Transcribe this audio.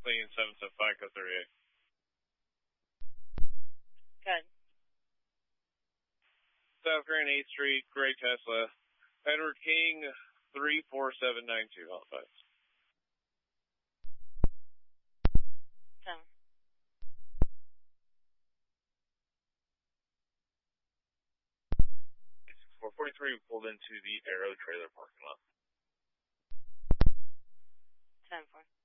clean 775 Code 38. Good. South Grand 8th Street, Gray Tesla. Edward King, 34792, Halifax. 7. 443, we pulled into the Arrow trailer parking lot. 10-4.